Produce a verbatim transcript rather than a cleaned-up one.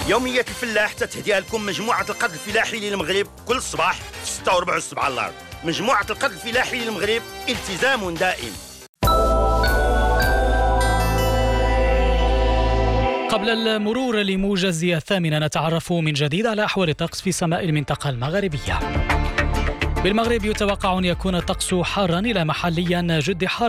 يومية الفلاح تتهديها لكم مجموعة القد الفلاحي للمغرب كل صباح في ستة وربع الصبح على الأرض. مجموعة القد الفلاحي للمغرب، التزام دائم. قبل المرور لموجز الثامنة نتعرف من جديد على أحوال الطقس في سماء المنطقة المغربية. بالمغرب يتوقع أن يكون الطقس حارا إلى محليا جد حار